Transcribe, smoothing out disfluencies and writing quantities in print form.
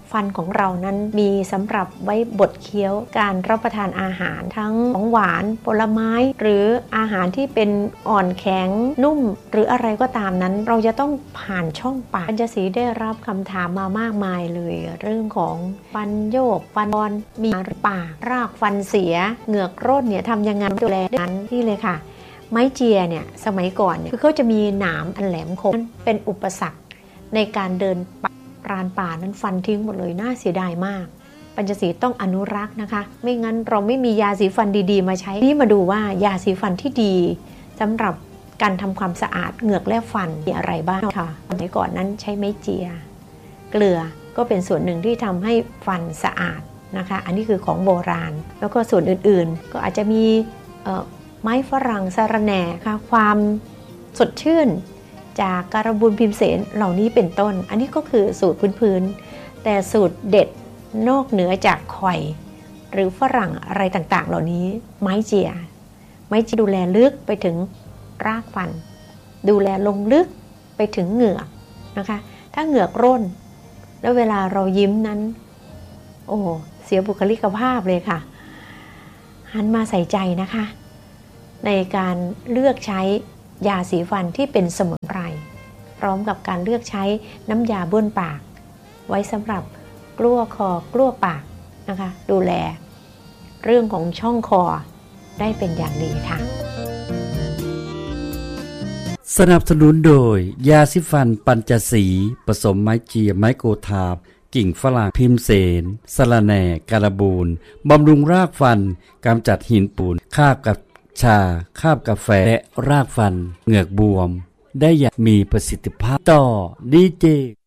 ฟันของเรานั้นมีสำหรับไว้บดเคี้ยวการรับประทานอาหารทั้งของหวานผลไม้หรืออาหารที่เป็นอ่อนแข็งนุ่มหรืออะไรก็ตามนั้นเราจะต้องผ่านช่องปากปัญจศรีได้รับคำถามมามากมายเลยเรื่องของฟันโยกฟันบอนมีปากรากฟันเสียเหงือกร่นเนี่ยทำยังไงดูแลนั้นนี่เลยค่ะไม้เจียเนี่ยสมัยก่อนเนี่ยคือเขาจะมีหนามอันแหลมคมเป็นอุปสรรคในการเดินรานป่านั้นฟันทิ้งหมดเลยน่าเสียดายมากปัญจศรีต้องอนุรักษ์นะคะไม่งั้นเราไม่มียาสีฟันดีๆมาใช้นี่มาดูว่ายาสีฟันที่ดีสำหรับการทำความสะอาดเหงือกและฟันมีอะไรบ้างค่ะสมัยก่อนนั้นใช้ไม้เจียเกลือก็เป็นส่วนหนึ่งที่ทำให้ฟันสะอาดนะคะอันนี้คือของโบราณแล้วก็ส่วนอื่นๆก็อาจจะมีไม้ฝรั่งสะระแหน่ค่ะความสดชื่นจากการบูลพิมเสนเหล่านี้เป็นต้นอันนี้ก็คือสูตรพื้นๆแต่สูตรเด็ดนอกเหนือจากข่อยหรือฝรั่งอะไรต่างๆเหล่านี้ไม้เจียดูแลลึกไปถึงรากฟันดูแลลงลึกไปถึงเหงือกนะคะถ้าเหงือกร่นแล้วเวลาเรายิ้มนั้นโอ้เสียบุคลิกภาพเลยค่ะหันมาใส่ใจนะคะในการเลือกใช้ยาสีฟันที่เป็นสมุนไพรพร้อมกับการเลือกใช้น้ำยาบ้วนปากไว้สำหรับกลั้วคอกลั้วปากนะคะดูแลเรื่องของช่องคอได้เป็นอย่างดีค่ะสนับสนุนโดยยาสีฟันปัญจศรีผสมไม้เจียไม้โกธาบกิ่งฝรั่งพิมเสนสะระแหน่การบูนบำรุงรากฟันกำจัดหินปูนคาบกับชาคาบกาแฟและรากฟันเหงือกบวมได้อย่างมีประสิทธิภาพต่อดีเจ